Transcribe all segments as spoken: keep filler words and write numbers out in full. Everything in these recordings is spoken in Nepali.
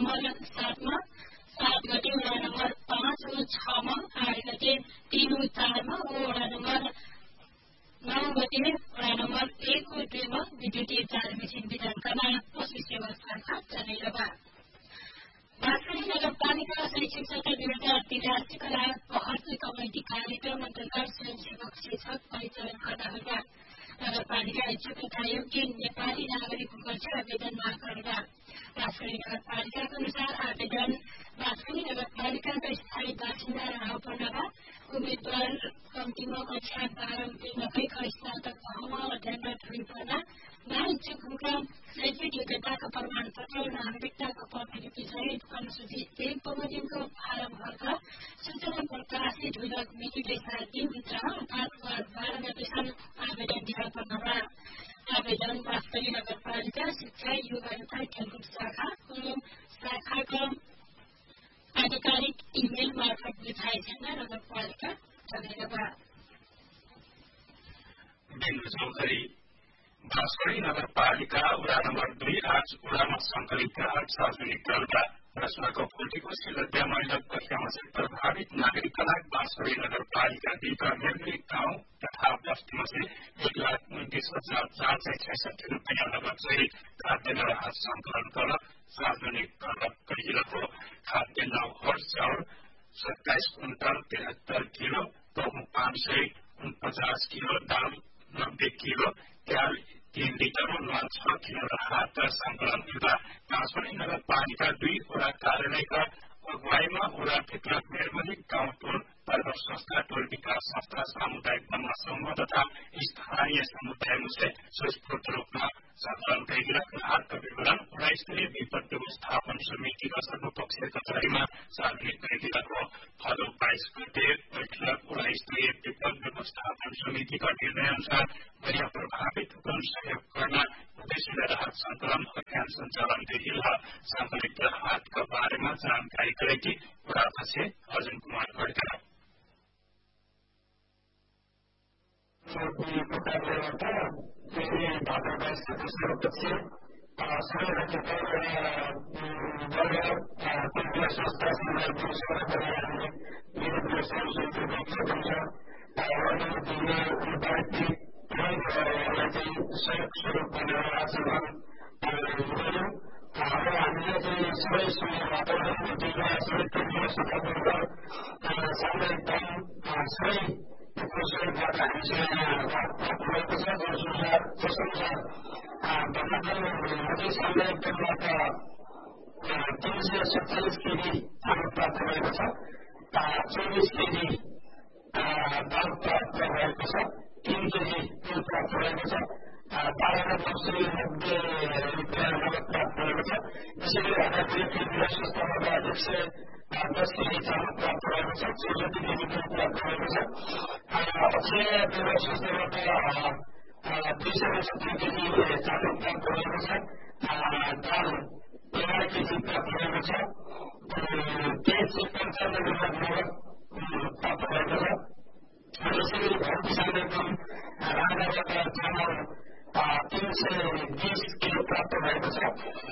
नम्बर सातमा, सात गते वडा नम्बर पाँच ऊ छमा, आठ गते तीन ऊ चारमा, वडा नम्बर नौ गते वडा नम्बर एक ऊ दुईमा विद्युतीय ट्रान्समिसन विधानसभा पशु सेवा शाखा चलेरबा। बाँसवाडी नगरपालिका शैक्षिक सत्र दुई हजार तिरासीका लागि पहल कमिटी कार्यक्रम अन्तर्गत स्वयंसेवक शिक्षक परिचालन गर्दा नगरपालिका इच्छुक तथा योग्य नेपाली नागरिक हुनुपर्छ आवेदन माग गरेका। बाँसवाडी नगरपालिकाका अनुसार आवेदन बाँसवाडी नगरपालिकाका स्थायी बासिन्दा रहनुपर्नेमा उम्मेद्वार कम्तीमा कक्षा बाह्र नभएका स्नातक तहमा अध्ययनरत हुनुपर्ने इच्छुक हुँदा शैक्षिक योग्यताका प्रमाणपत्र र नागरिकताको प्रतिलिपि सहित अनुसूचित एक बमोजिमको फारम भर्दा सूचना प्रकाशित हुँदा मितिले सात दिनभित्र अर्थात् बाह्र गतेसम्म आवेदन दिन पर्नेमा। आवेदन बाँसवाडी नगरपालिका शिक्षा युवा तथा खेलकुद शाखा शाखाको आधिकारिक इमेल मार्फत बुझाइन्छ नगरपालिका चलेरबा। बाँसवाडी नगरपालिका वडा नम्बर दुई आज वडामा संकलित आठ सार्वजनिक दलका रचनाको कोटीकोशी लड्या महिला कक्षामा चाहिँ प्रभावित नागरिकका लागि बाँसवाडी नगरपालिका दुईका निर्मित गाउँ तथा बस्तीमा चाहिँ एक लाख उन्तिस हजार चार सय छैसठी रुपियाँ नगद सहित खाद्यान्न राहत सङ्कलन गर्न सार्वजनिक कैदिलाको खाद्यान्न हर्स चाउर सत्ताइस कुन्टल तिहत्तर किलो, गहुँ पाँच सय उनपचास किलो, दाल नब्बे किलो, तेल तीन लिटर नुन छ किलो राहत सङ्कलन हुँदा बाँसवाडी नगरपालिका दुई वडा कार्यालयका अगुवाईमा वडा भित्र निर्मली गाउँ टोल पर्वत संस्था टोल विकास संस्था सामुदायिक बन्ना समूह तथा स्थानीय समुदायमा चाहिँ स्वस्फूर्त रूपमा सङ्कलन कैदिलाको राहतका विवरण वडा स्तरीय विपद व्यवस्थापन समितिका सर्वपक्षीय कचहरीमा सार्वजनिक कैदिलाको भदौ बाइस गते बैठक वडा स्तरीय विपद व्यवस्थापन समितिका निर्णय अनुसार महिला प्रभावित हुन सहयोग गर्न उद्देश्यले राहत सङ्कलन अभियान सञ्चालन देखिला सङ्कलित राहतका बारेमा जानकारी गराएकी वडा अध्यक्ष अर्जुन कुमार खड्का। सहयोग स्वरूप बनेर आचरण हामीले चाहिँ सबै वातावरण सबै प्रक्रिया सफल सामुदायिक दल सबै सहयोगबाट हामीसँग भएको छ जसअनुसार भन्नाले सामुदायिक दलबाट तीन सय सत्ताइस केजी चामल प्राप्त भएको छ, चौबिस केजी दाल प्राप्त भएको छ, तीन केजी तेल प्राप्त भएको छ, बाह्र नौ सय नब्बे रुपियाँ नगद प्राप्त भएको छ। यसैले गर्दाखेरि कृषि संस्थाबाट एक सय दस केजी चामल प्राप्त भएको छ, चौसठी केजी तेल प्राप्त भएको छ। अक्षय कृषि संस्थाबाट दुई सय सत्तरी केजी चामल प्राप्त भएको छ, दाल एघार केजी प्राप्त भएको छ, तेल सय पन्चानब्बे रुपियाँ नगद प्राप्त भएको छ। यसैले घर किसान एकदम राँगाबाट चामल तीन सय बिस किलो प्राप्त भएको छ,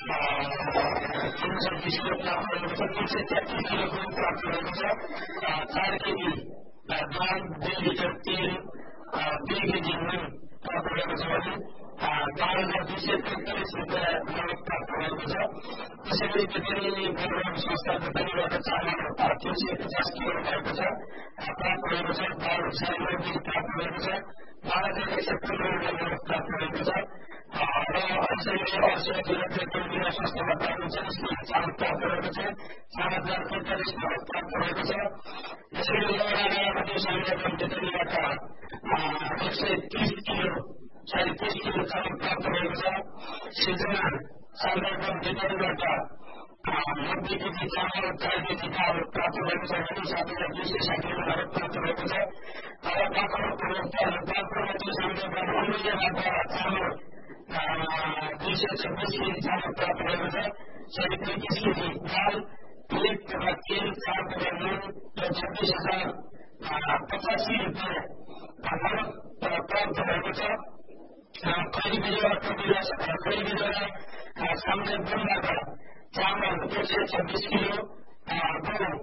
तीन सय बिस किलो प्राप्त भएको छ, तीन सय तेत्तिस किलो गुण प्राप्त भएको छ, चार केजी दाल, दुई लिटर तेल, दुई केजी नुन प्राप्त भएको छ भने बाह्र हजार दुई सय पैँतालिस रुपियाँ नगद प्राप्त भएको छ। त्यसैले वेटरनरी प्रोग्राम संस्थाको तर्फबाट चामल तीन सय पचास किलो भएको छ प्राप्त भएको छ, दाल सय नौ केजी प्राप्त भएको छ, बाह्र हजार एक सय पन्ध्र रुपियाँ नगद प्राप्त भएको छ र यसैले अवसर जिल्ला संस्थाबाट उन्चालिस केजी चामल प्राप्त भएको छ, चार हजार पैँतालिस नगद प्राप्त भएको छ। यसैले एउटा संगठन वेटरनरीबाट एक सय तीस किलो साढे तीस किलो चामल प्राप्त भएको छ। सिर्जना सामुदायिक वेटरनरीबाट नब्बे केजी चामल, चार केजी दाल प्राप्त भएको छ भने सात हजार दुई सय साठी रुपियाँ नगद प्राप्त भएको छ। तर बाख्राकोट प्रगति सामुदायिक अमूल्यबाट चामल दुई सय छब्बिस केजी चामल प्राप्त भएको छ, साढे पैँतिस केजी दाल, एक प्रकार तेल, चार प्रकार नुन र छब्बिस हजार पचासी रुपियाँ नगद प्राप्त भएको छ। खैरी बिरुवा खैरी बिरुवा सामुदायिक वनबाट चामल एक सय छब्बिस किलो, गहुँ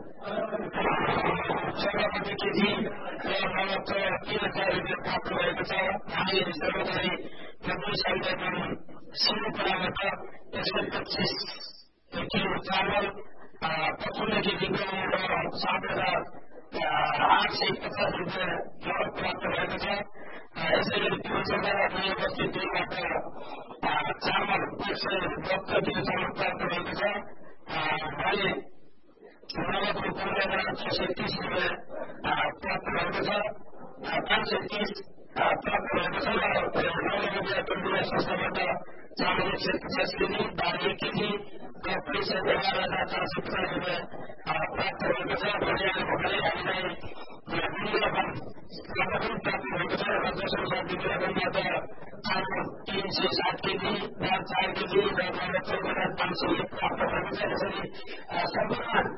चौध रुपियाँ केजी र नगद तीन हजार रुपियाँ प्राप्त भएको छ। हामी सर्वोदय मजदुर सङ्गठन सिंहखुलाबाट एक सय पच्चिस किलो चामल, पचपन्न केजी गहुँ र सात हजार आठ सय पचास रुपियाँ नगद प्राप्त भएको छ। यसै गरी पिउचौडा नयाँ बस्ती दुईबाट चामल एक सय बहत्तर किलो चामल प्राप्त भएको छ। भने नगदको पन्ध्र हजार छ सय तिस रुपियाँ प्राप्त भएको छ। पाँच सय तिस प्राप्त भएको छ र नगद टोलबिरा संस्थाबाट चामल एक सय पचास केजी, दाल एक केजी, पैसा एघार हजार चार सय पचास रुपियाँ प्राप्त भएको छ। भने भर्खरै हामीलाई विज्ञापन प्राप्त भएको छ र दोस्रो छ विज्ञापनबाट चामल तीन सय सात केजी, दाल चार केजी र नगद चौध हजार पाँच सय प्राप्त भएको छ। यसरी सम्पूर्ण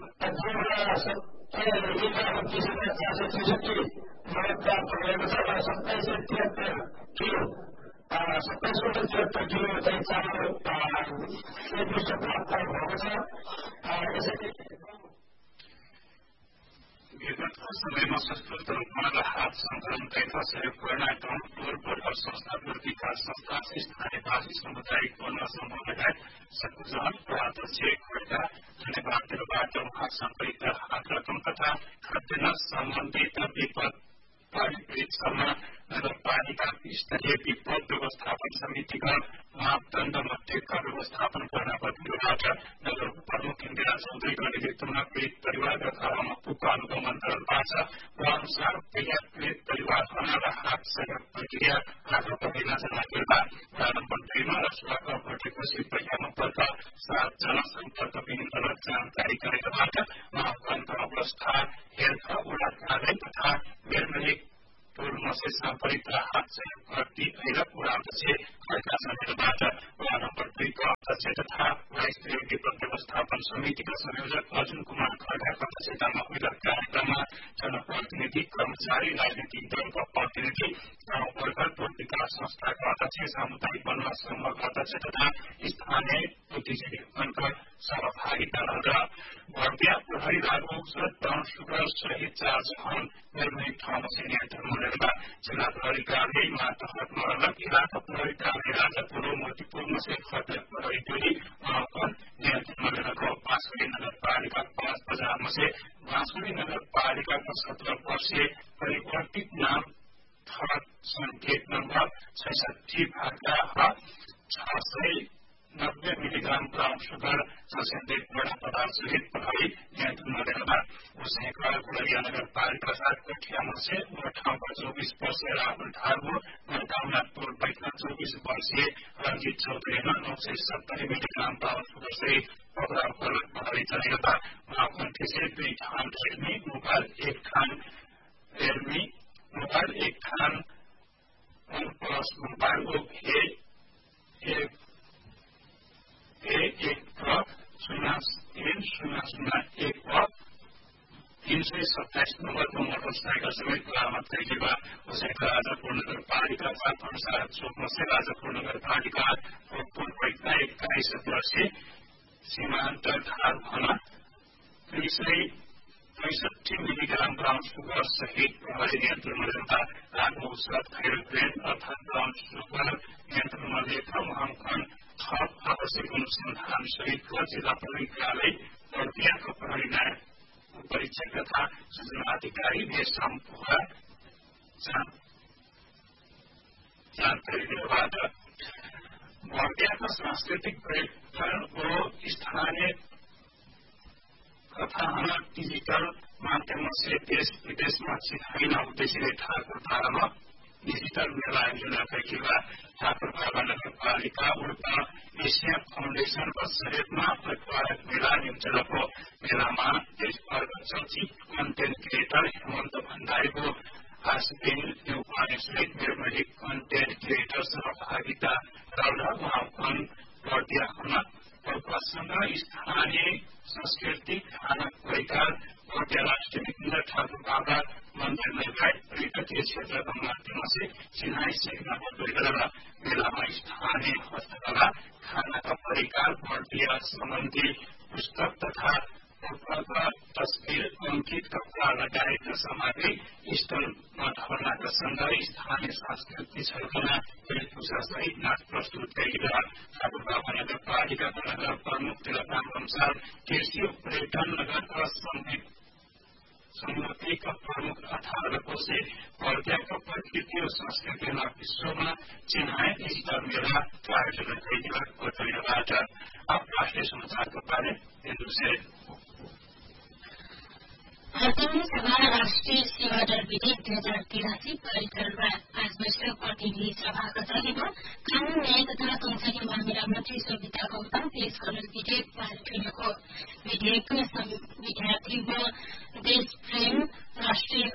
एक लाख तिस हजार चार सय त्रिसठी नगद प्राप्त भएको छ र सत्ताइस सय त्रिहत्तर किलो सत्ताइस सय त्रिहत्तर किलो चाहिँ चामल एकमुष्ट प्राप्त भएको छ। यसरी विगतको समयमा सशस्त्र रूपमा राहत सङ्कलन तथा सहयोगपूर्ण पूर्व संस्था विकास संस्था स्थानीयवासी सामुदायिक पुनः समूह लगायत सकुशल अध्यक्ष खड्का धन्यवादबाट उहाँ सम्परित हात रकम तथा खाद्यान्न सम्बन्धित विपद परिप्रेक्षमा नगरपालिका स्तरीय विपद व्यवस्थापन समितिका मापदण्ड मध्येका व्यवस्थापन गर्न पद्धतिबाट नगर प्रमुख इन्दिरा चौधरीको नेतृत्वमा पीडित परिवार तथा मक्पुको अनुभव मन्त्रणबाट अनुसार तयार पीडित परिवारहरूमा राहत सहयोग प्रक्रिया आज पहिला जना बेला नम्बर दुईमा रसुवाका भटेको सिपैयामा पर्दा सातजना सम्पर्कविहीन जानकारी गरेकोबाट उहाँको अवस्था हेरका वडा कार्यालय तथा मेरमेलिक पूर्वसे सम्परित राहत सहयोग प्रति ऐरक उडाउँदछ खड्का समितिबाट वडा नम्बर दुईको अध्यक्ष तथा वडा स्तरीय विपद व्यवस्थापन समितिका संयोजक अर्जुन कुमार खड्काको अध्यक्षतामा उक्त कार्यक्रममा जनप्रतिनिधि कर्मचारी राजनीतिक दलका प्रतिनिधि गाउँवर्ग विकास संस्थाका अध्यक्ष सामुदायिक वन समूहका अध्यक्ष तथा स्थानीय बुद्धिजीवीका सहभागिता र भर्तिया प्रहरी लागू टाउन सुगर सहित चार जहान निर्मित ठाउँमा नियन्त्रण मण्डलका जिल्ला प्रहरी कार्यालयमा तहत अलग इलाका प्रहरी कार्यालय राजापुर मोतीपुरमा से खड्का प्रहरी टोली नियन्त्रण मण्डलको बाँसुरी नगरपालिका पाँच बजारमा से बाँसुरी नगरपालिकाको सत्र वर्षीय परिवर्तित नाम थर्ड संकेत नम्बर छैसठी भागा छ सय नब्बे मिलीग्राम ब्राउन सुगर सशेन्द्रित बड़ा पदार्थ सहित प्रभावी नियंत्रण मण्डलमा उसैका गुड़िया नगरपालिका सात कोठियामा से ठाउँ का चौबीस वर्षीय राहुल ठाकुर मनकामना टोल बैठक चौबीस वर्षीय रंजीत चौधरी नौ सय सत्तरी मिलीग्राम ब्राउन सुगर सहित पकड़ाउ कर प्रभावी चलेका उहाँको से दुई ठान रेडमी मोबाइल एक ठान रेडमी मोबाइल एक ठान प्लस मोबाइल एक एक एक शून्य तीन शून्य शून्य एक तीन सय सत्ताइस नम्बरको मोटरसाइकल समेत बरामद गरिएका उसैका राजापुर नगरपालिका सात अनुसार चोकमा से राजापुर नगरपालिका पूर्वका एक्काइस वर्षीय सीमान्त धार भन दुई सय पैंसठी मिलीग्राम ब्राउन सुगर सहित प्रहरी नियन्त्रण मण्डलका लागू औषध थाइरोक्लेन अर्थात ब्राउन सुगर नियन्त्रण मण्डलका उहाँकन थप आवश्यक अनुसन्धान सहितको जिल्ला प्रहरी कार्यालय बर्दियाको प्रहरी परीक्षक तथा सूचना अधिकारी भेषराम पोखरा जानकारी दिनबाट बर्दियाका सांस्कृतिक पर्यटन ओ स्थानीय कथाहरू डिजिटल माध्यम से देश विदेशमा चिनाइने उद्देश्यले ठाकुर धारामा डिजिटल मेला आयोजना गरिएका ठाकुर धारा नगरपालिका उल्टा एसिया फाउन्डेशन र सहयोगमा प्रकारक मेला आयोजनाको मेलामा देशभरका चर्चित कन्टेन्ट क्रिएटर हेमन्त भण्डारीको आसपेन न्युपाने सहित मेरमेलिक कन्टेन्ट क्रिएटर सहभागिता र उहाँको बर्दिया हुन प्रसंग स्थानीय सांस्कृतिक खाना परिकार बर्दिया राष्ट्रिय विभिन्न ठाकुर बाबा मंदिर लगायत पर्यटकीय क्षेत्रका माध्यम से चिनाई सिक्न गरेर मेलामा स्थानीय हस्तकला खानाका परिकार भर्तिया सम्बन्धी पुस्तक तथा तस्बिर अंकित कपड़ा लगायत सामग्री स्थलमा धर्नाका सन्दर्भ स्थानीय सांस्कृतिक छलकना वेशभूषा सहित नाच प्रस्तुत गरिँदा ठाकुरबाबा नगरपालिकाका नगर प्रमुख तिलकराम अनुसार कृषि पर्यटन नगर सम्मतिका प्रमुख अठारह कोषे पर्यटक प्रकृति और संस्कृति विश्वमा चिन्हाए डिजिटल मेला आयोजना गरिदिएको बताइबाट अब राष्ट्रिय समाचारको बारे प्रतिनिधि सभा राष्ट्रिय सेवा दर विधेयक दुई हजार तिरासी पारित गरेर आज वैश्विक प्रतिनिधि सभाका सहितमा कानून न्याय तथा संसदीय मामिला मन्त्री सविता गौतम पेश गर्ने विधेयक पारित गरेको विधेयकमा विद्यार्थीमा देश प्रेम राष्ट्रिय